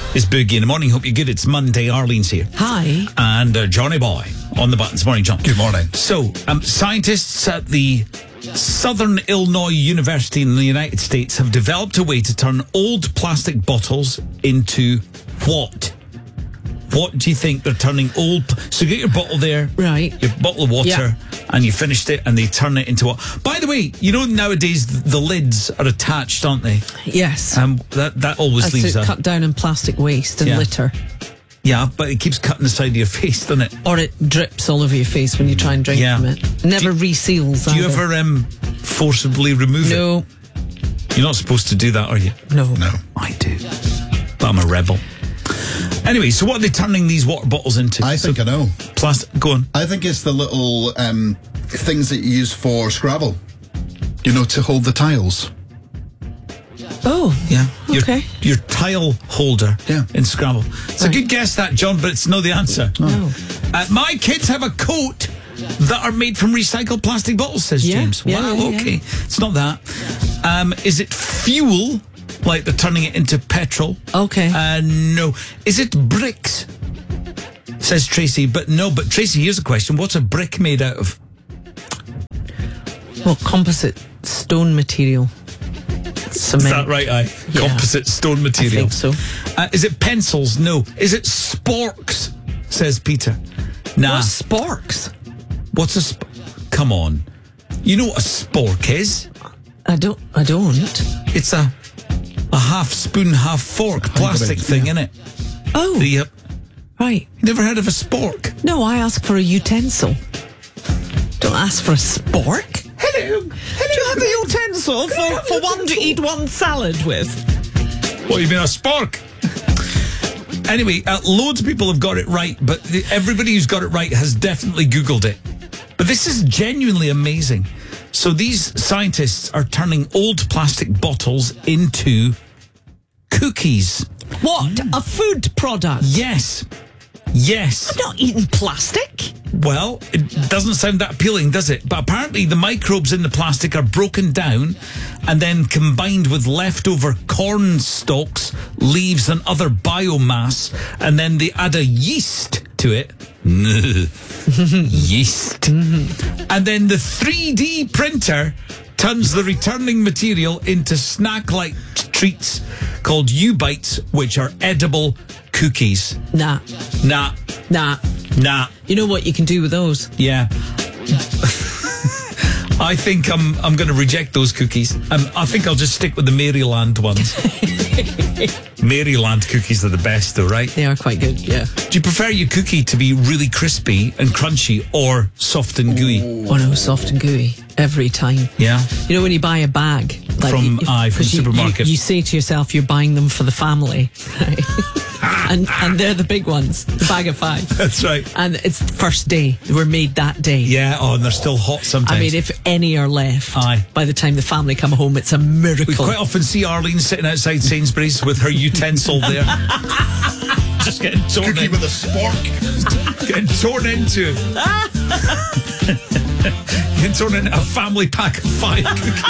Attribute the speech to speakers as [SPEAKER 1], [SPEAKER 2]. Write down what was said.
[SPEAKER 1] It's Boogie in the morning. Hope you're good. It's Monday. Arlene's here.
[SPEAKER 2] Hi.
[SPEAKER 1] And Johnny Boy on the buttons. Morning, John.
[SPEAKER 3] Good morning.
[SPEAKER 1] So, scientists at the Southern Illinois University in the United States have developed a way to turn old plastic bottles into what? What do you think they're turning old? So you get your bottle there,
[SPEAKER 2] Right.
[SPEAKER 1] your bottle of water, and you finished it, and they turn it into what? By the way, you know nowadays the lids are attached, aren't they?
[SPEAKER 2] Yes.
[SPEAKER 1] That always leaves
[SPEAKER 2] to
[SPEAKER 1] a
[SPEAKER 2] cut down on plastic waste and
[SPEAKER 1] Yeah.
[SPEAKER 2] litter.
[SPEAKER 1] yeah, but it keeps cutting the side of your face, doesn't it?
[SPEAKER 2] Or it drips all over your face when you try and drink
[SPEAKER 1] Yeah.
[SPEAKER 2] from it. Never reseals.
[SPEAKER 1] Do you
[SPEAKER 2] either.
[SPEAKER 1] ever forcibly remove it?
[SPEAKER 2] No.
[SPEAKER 1] You're not supposed to do that, are you?
[SPEAKER 2] No.
[SPEAKER 3] No.
[SPEAKER 1] I do, but I'm a rebel. Anyway, so what are they turning these water bottles into?
[SPEAKER 3] I think I know.
[SPEAKER 1] Plastic. Go on.
[SPEAKER 3] I think it's the little things that you use for Scrabble. You know, to hold the tiles.
[SPEAKER 2] Oh.
[SPEAKER 1] Yeah.
[SPEAKER 2] Okay.
[SPEAKER 1] Your tile holder.
[SPEAKER 3] Yeah.
[SPEAKER 1] In Scrabble. It's a good guess, that, John, but it's not the answer.
[SPEAKER 2] No.
[SPEAKER 1] My kids have a coat that are made from recycled plastic bottles, says
[SPEAKER 2] Yeah,
[SPEAKER 1] James.
[SPEAKER 2] yeah,
[SPEAKER 1] Wow.
[SPEAKER 2] yeah,
[SPEAKER 1] Okay. It's not that. Is it fuel? Like they're turning it into petrol?
[SPEAKER 2] Okay.
[SPEAKER 1] No. Is it bricks? Says Tracy. But no, but Tracy, here's a question. What's a brick made out of?
[SPEAKER 2] Well, composite stone material. Cement.
[SPEAKER 1] Is that right?
[SPEAKER 2] Yeah.
[SPEAKER 1] Composite stone
[SPEAKER 2] I
[SPEAKER 1] material.
[SPEAKER 2] think so.
[SPEAKER 1] Is it pencils? No. Is it sporks? Says Peter. Nah.
[SPEAKER 2] What's sporks?
[SPEAKER 1] What's a Come on. You know what a spork is?
[SPEAKER 2] I don't.
[SPEAKER 1] It's a half spoon, half fork plastic
[SPEAKER 3] hybrid,
[SPEAKER 1] thing,
[SPEAKER 3] yeah.
[SPEAKER 1] innit?
[SPEAKER 2] Oh.
[SPEAKER 1] You
[SPEAKER 2] Right.
[SPEAKER 1] never heard of a spork?
[SPEAKER 2] No, I ask for a utensil. Don't ask for a spork.
[SPEAKER 1] Hello.
[SPEAKER 2] Do you have a utensil for one to eat one salad with?
[SPEAKER 1] What, you mean a spork? Anyway, loads of people have got it right, but everybody who's got it right has definitely Googled it. But this is genuinely amazing. So these scientists are turning old plastic bottles into cookies.
[SPEAKER 2] What? A food product?
[SPEAKER 1] Yes. Yes.
[SPEAKER 2] I'm not eating plastic.
[SPEAKER 1] Well, it doesn't sound that appealing, does it? But apparently the microbes in the plastic are broken down and then combined with leftover corn stalks, leaves and other biomass, and then they add a yeast to it. Yeast. And then the 3D printer turns the returning material into snack-like treats called U-Bites, which are edible cookies.
[SPEAKER 2] Nah.
[SPEAKER 1] Nah.
[SPEAKER 2] You know what you can do with those?
[SPEAKER 1] Yeah. I think I'm going to reject those cookies. I think I'll just stick with the Maryland ones. Maryland cookies are the best, though, right?
[SPEAKER 2] They are quite good, yeah.
[SPEAKER 1] Do you prefer your cookie to be really crispy and crunchy or soft and gooey?
[SPEAKER 2] Oh no, soft and gooey every time.
[SPEAKER 1] Yeah.
[SPEAKER 2] You know when you buy a bag
[SPEAKER 1] From the
[SPEAKER 2] 'cause
[SPEAKER 1] supermarket.
[SPEAKER 2] you say to yourself you're buying them for the family, right? and they're the big ones, the bag of 5.
[SPEAKER 1] That's right.
[SPEAKER 2] And it's the first day. They were made that day.
[SPEAKER 1] Yeah, and they're still hot sometimes.
[SPEAKER 2] I mean, if any are left,
[SPEAKER 1] Aye.
[SPEAKER 2] by the time the family come home, it's a miracle.
[SPEAKER 1] We quite often see Arlene sitting outside Sainsbury's with her utensil there. Just getting torn
[SPEAKER 3] Cookie
[SPEAKER 1] in.
[SPEAKER 3] with a spork.
[SPEAKER 1] Getting torn into. Getting torn into a family pack of 5 cookies.